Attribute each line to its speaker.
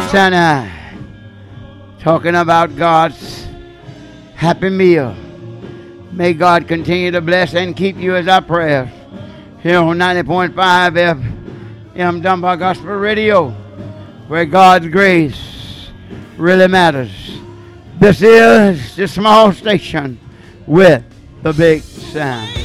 Speaker 1: Sinai, talking about God's happy meal. May God continue to bless and keep you as our prayer here on 90.5 FM Dunbar Gospel Radio, where God's grace really matters. This is the small station with the big sound.